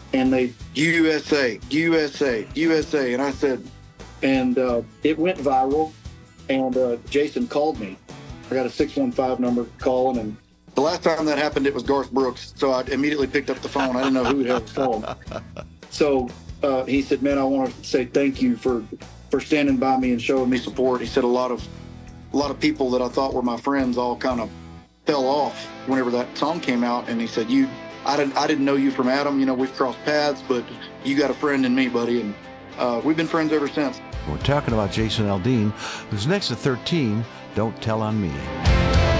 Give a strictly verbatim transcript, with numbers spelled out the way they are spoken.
and they U S A, U S A, U S A, and I said, and uh, it went viral. And uh, Jason called me. I got a six one five number calling, and the last time that happened, it was Garth Brooks. So I immediately picked up the phone. I didn't know who the hell was calling. So uh, he said, "Man, I want to say thank you for for standing by me and showing me support." He said a lot of a lot of people that I thought were my friends all kind of fell off whenever that song came out, and he said, "You, I didn't I didn't know you from Adam. You know, we've crossed paths, but you got a friend in me, buddy." And uh, we've been friends ever since. We're talking about Jason Aldean, who's next at thirteen, Don't Tell on Me.